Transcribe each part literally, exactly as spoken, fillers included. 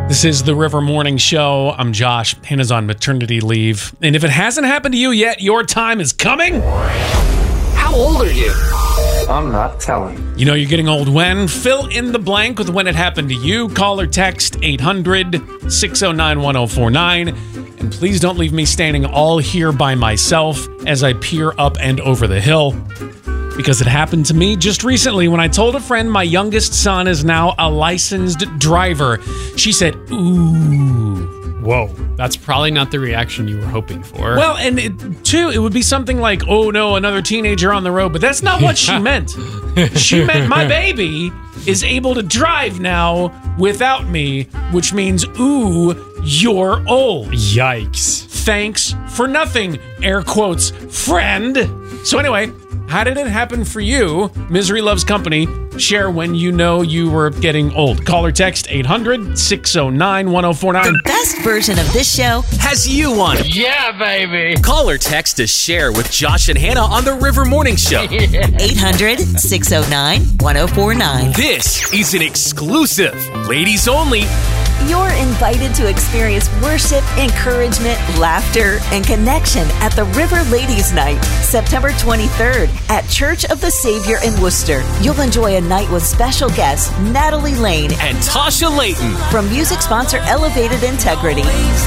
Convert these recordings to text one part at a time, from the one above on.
This is the River Morning Show. I'm Josh. Hannah's on maternity leave. And if it hasn't happened to you yet, your time is coming. How old are you? I'm not telling. You know you're getting old when? Fill in the blank with when it happened to you. Call or text eight hundred, six oh nine, one oh four nine. And please don't leave me standing all here by myself as I peer up and over the hill. Because it happened to me just recently when I told a friend my youngest son is now a licensed driver. She said, ooh. Whoa, that's probably not the reaction you were hoping for. Well, and it, too, it would be something like, oh no, another teenager on the road. But that's not what she meant. She meant my baby is able to drive now without me, which means, ooh, you're old. Yikes. Thanks for nothing, air quotes, friend. So anyway, how did it happen for you? Misery loves company. Share when you know you were getting old. Call or text eight hundred, six oh nine, one oh four nine. The best version of this show has you on it. Yeah, baby. Call or text to share with Josh and Hannah on the River Morning Show. eight hundred, six oh nine, one oh four nine. This is an exclusive, ladies only. You're invited to experience worship, encouragement, laughter, and connection at the River Ladies Night, September twenty-third at Church of the Savior in Worcester. You'll enjoy a night with special guests Natalie Lane and Tasha Layton from music sponsor Elevated Integrity.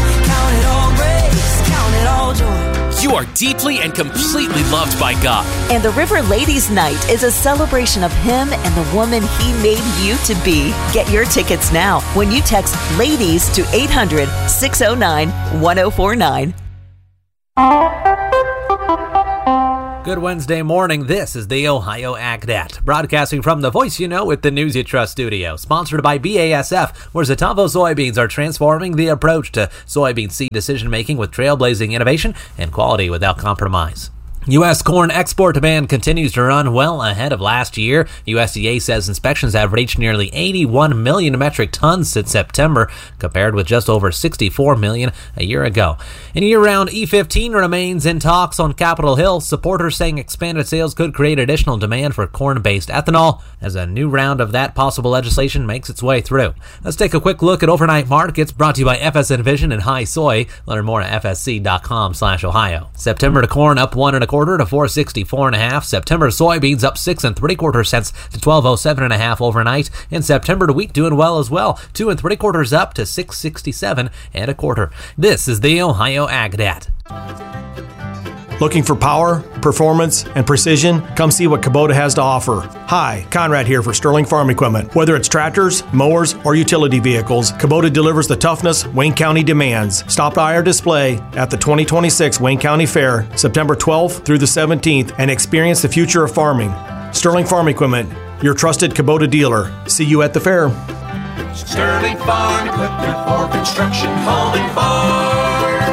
You are deeply and completely loved by God. And the River Ladies Night is a celebration of Him and the woman He made you to be. Get your tickets now when you text LADIES to eight hundred, six oh nine, one oh four nine. Good Wednesday morning. This is the Ohio AgNet, broadcasting from the Voice You Know with the News You Trust studio, sponsored by B A S F, where Zetavo soybeans are transforming the approach to soybean seed decision-making with trailblazing innovation and quality without compromise. U S corn export demand continues to run well ahead of last year. U S D A says inspections have reached nearly eighty-one million metric tons since September, compared with just over sixty-four million a year ago. And year-round E fifteen remains in talks on Capitol Hill. Supporters saying expanded sales could create additional demand for corn-based ethanol as a new round of that possible legislation makes its way through. Let's take a quick look at overnight markets brought to you by F S N Vision and High Soy. Learn more at F S C dot com slash Ohio. September to corn up one and a quarter to four sixty-four and a half. September soybeans up six and three quarter cents to twelve oh seven and a half overnight. And September to wheat doing well as well, two and three quarters up to six sixty-seven and a quarter. This is the Ohio AgNet. Looking for power, performance, and precision? Come see what Kubota has to offer. Hi, Conrad here for Sterling Farm Equipment. Whether it's tractors, mowers, or utility vehicles, Kubota delivers the toughness Wayne County demands. Stop by our display at the twenty twenty-six Wayne County Fair, September twelfth through the seventeenth, and experience the future of farming. Sterling Farm Equipment, your trusted Kubota dealer. See you at the fair. Sterling Farm Equipment for construction, home, and farm.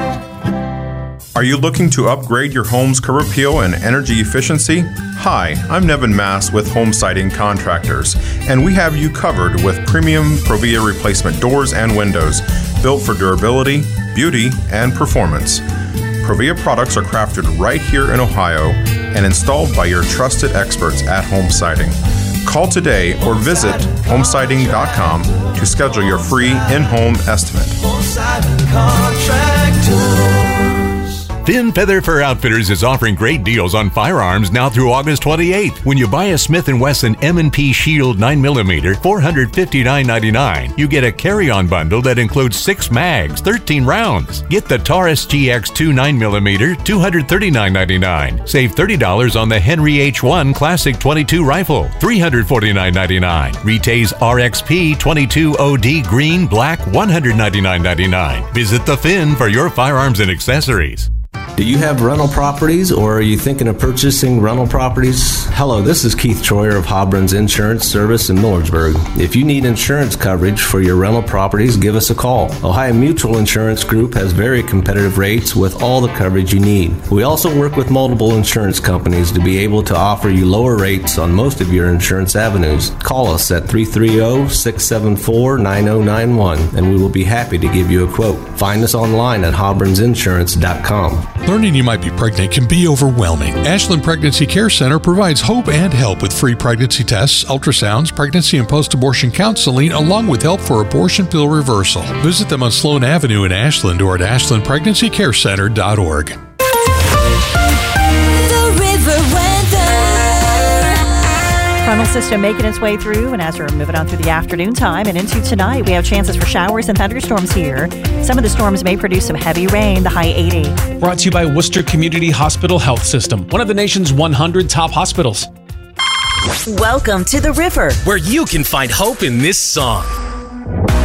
Are you looking to upgrade your home's curb appeal and energy efficiency? Hi, I'm Nevin Mass with Home Siding Contractors, and we have you covered with premium Provia replacement doors and windows, built for durability, beauty, and performance. Provia products are crafted right here in Ohio and installed by your trusted experts at Home Siding. Call today or visit home siding dot com to schedule your free in-home estimate. Home Siding Contractors. Thin Feather Fur Outfitters is offering great deals on firearms now through August twenty-eighth. When you buy a Smith and Wesson M and P Shield nine millimeter, four hundred fifty-nine ninety-nine, you get a carry-on bundle that includes six mags, thirteen rounds. Get the Taurus G X two nine millimeter, two hundred thirty-nine ninety-nine. Save thirty dollars on the Henry H one Classic twenty-two rifle, three hundred forty-nine ninety-nine. Retay's R X P twenty-two O D Green Black, one hundred ninety-nine ninety-nine. Visit the Finn for your firearms and accessories. Do you have rental properties, or are you thinking of purchasing rental properties? Hello, this is Keith Troyer of Hobron's Insurance Service in Millersburg. If you need insurance coverage for your rental properties, give us a call. Ohio Mutual Insurance Group has very competitive rates with all the coverage you need. We also work with multiple insurance companies to be able to offer you lower rates on most of your insurance avenues. Call us at three three zero, six seven four, nine zero nine one and we will be happy to give you a quote. Find us online at hobrons insurance dot com. Learning you might be pregnant can be overwhelming. Ashland Pregnancy Care Center provides hope and help with free pregnancy tests, ultrasounds, pregnancy and post-abortion counseling, along with help for abortion pill reversal. Visit them on Sloan Avenue in Ashland or at ashland pregnancy care center dot org. The River Weather. Frontal system making its way through, and as we're moving on through the afternoon time and into tonight, we have chances for showers and thunderstorms here. Some of the storms may produce some heavy rain, the high eighty. Brought to you by Worcester Community Hospital Health System, one of the nation's one hundred top hospitals. Welcome to The River, where you can find hope in this song.